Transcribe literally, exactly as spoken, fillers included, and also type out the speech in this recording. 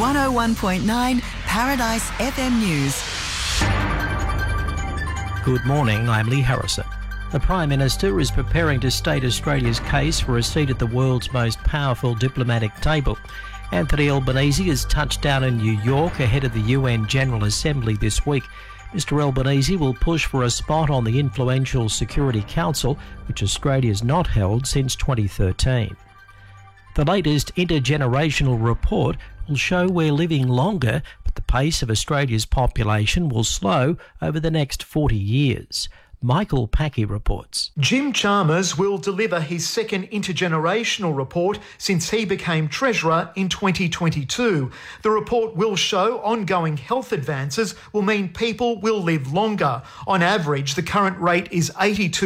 one oh one point nine Paradise F M News. Good morning, I'm Lee Harrison. The Prime Minister is preparing to state Australia's case for a seat at the world's most powerful diplomatic table. Anthony Albanese has touched down in New York ahead of the U N General Assembly this week. Mister Albanese will push for a spot on the influential Security Council, which Australia has not held since twenty thirteen. The latest intergenerational report will show we're living longer, but the pace of Australia's population will slow over the next forty years. Michael Packey reports. Jim Chalmers will deliver his second intergenerational report since he became Treasurer in twenty twenty-two. The report will show ongoing health advances will mean people will live longer. On average, the current rate is eighty-two